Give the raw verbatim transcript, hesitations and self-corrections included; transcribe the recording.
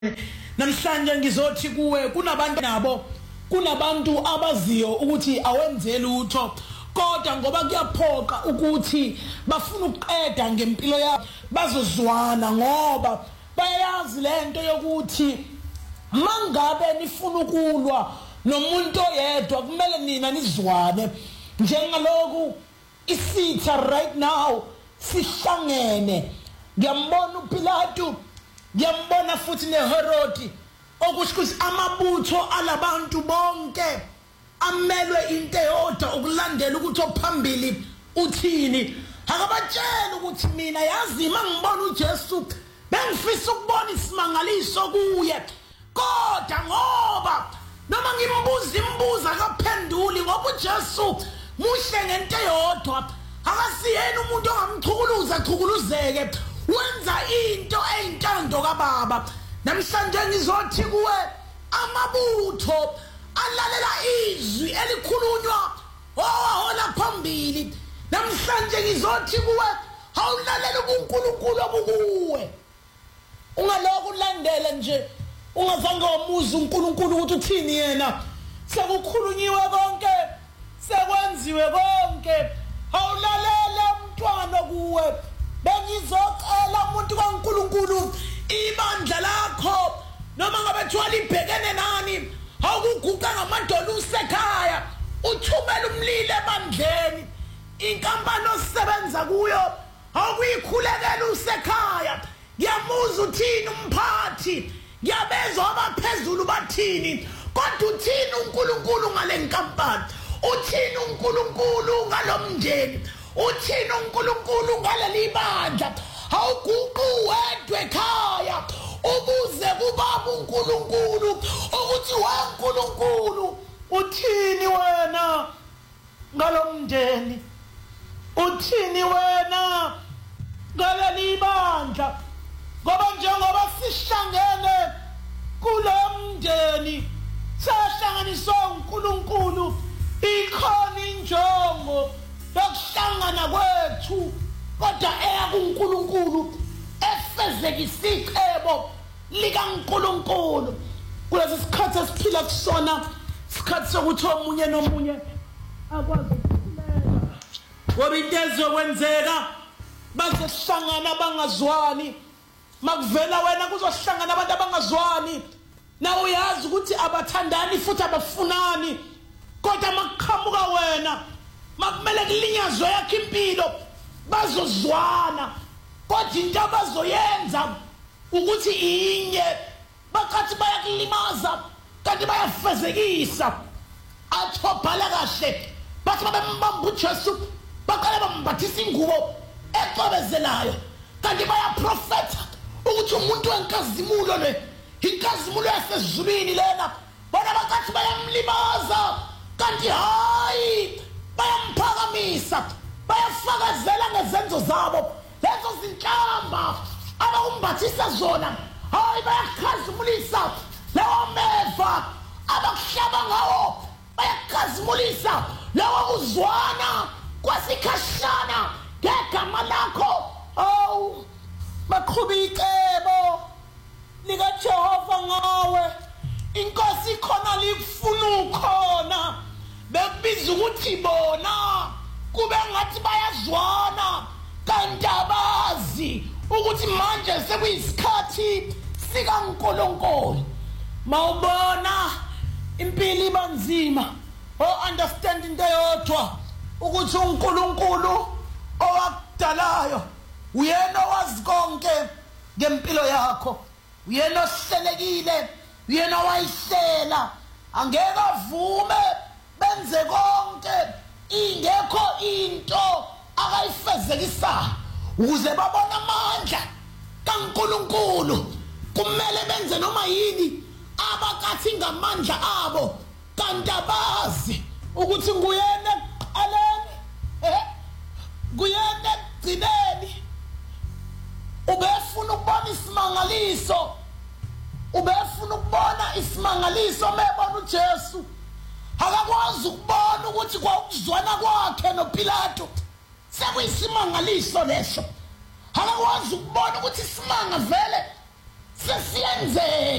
namhlanje ngizothi kuwe kunabantu nabo kunabantu abaziyo ukuthi awenze lutho kodwa ngoba kuyaphoqa ukuthi bafuna ukuqeda ngempilo yabo bazozwana ngoba bayazi lento yokuthi mangabe nifuna ukulwa nomuntu oyedwa kumele nina nizwane njengaloku isitha right now sihlangene ngiyambona uPilato ngiyambona futhi neHerodi okusho ukuthi amabutho alabantu bonke amelwe into eyodwa ukulandela ukuthi ophambili uthini akabatshela ukuthi mina yazi mangibona uJesu bengifisa ukubona isimangaliso kuye kodwa ngoba noma ngimbuza imbuzo akaphenduli ngoba uJesu muhle ngento eyodwa akasiyena umuntu ongamchukuluza chukuluzeke wenza into eyintando kaBaba namhlanje ngizothi kuwe amabutho alalela izwi elikhulunywa owahola phambili namhlanje ngizothi kuwe awulalela uNkulunkulu obukuwe ungaloko ulandele nje ungazange wamuza uNkulunkulu ukuthi uthini yena sekukhulunyiwe konke sekwenziwe konke awulalele mntwana kuwe bengizocela umuntu kaNkulunkulu ibandla lakho noma ngabe thwala ibhekene nani awukuguqa ngamadolo usekhaya uthumela umlilo ebandleni inkampani osebenza kuyo awukuyikhulekela usekhaya ngiyamuza uthini umphathi ngiyabezwa abaphezulu bathini kodwa uthini uNkulunkulu ngale nkampani uthini uNkulunkulu ngalomndeni uthini uNkulunkulu ngaleli bandla awuguqu wedwe ekhaya ubuze kubaba uNkulunkulu ukuthi waNkulunkulu uthini wena ngalomndeni uthini wena ngaleli bandla ngoba njengoba sihlangene kulomndeni sahlanganiswa uNkulunkulu ikhona injongo yokuhlangana kwethu kodwa eyakuNkulunkulu efezekisa icebo likaNkulunkulu kulesi sikhathi esiphila kusona isikhathi sokuthi omunye nomunye akwazi ukuphila ngoba into ezokwenzeka bazohlangana bangazwani makuvela wena kuzohlangana abantu abangazwani na uyazi ukuthi abathandani futhi abafunani kodwa makuqhamuka wena makumele kulinyazwe yakhe impilo bazozwana kodwa into abazoyenza ukuthi inye bakathi bayakulimaza kanti bayafezekisa athobhala kahle bathi babembamba uJesu baqala bambathisa ingubo ecwebezelayo kanti bayaprofetha ukuthi umuntu wenkazimulo le inkazimulo yasezulwini lena bona bakathi bayamlimaza kanti hayi bayamphakamisa bayafakazela ngezenzo zabo lezo zinhlamba abakumbathisa zona hayi bayakhazimulisa lawo meva abakuhlaba ngawo bayakhazimulisa lawo kuzwana kwasikhashana ngegama lakho awu baqhuba icebo likaJehova ngawe inkosi khona likufuna ukhona bekubiza ukuthi bona kube ngathi bayazwana kanti abazi ukuthi manje sekuyisikhathi sikaNkulunkulu mawubona impilo ibanzima o understand into eyodwa ukuthi uNkulunkulu owakudalayo uyena owazi konke ngempilo yakho uyena ohlelekile uyena wayihlela angeke avume benze konke ingekho into akayifezekisa ukuze babone amandla kaNkulunkulu kumele benze noma yini abakathi ngamandla abo kanti abazi ukuthi nguyena ekuqaleni eh nguyena ekugcineni ubefuna ukubona isimangaliso ubefuna ukubona isimangaliso mebona uJesu akakwazi ukubona ukuthi kwakuzwana kwakhe noPilato sekuyisimangaliso leso akakwazi ukubona ukuthi isimanga vele sesiyenzeni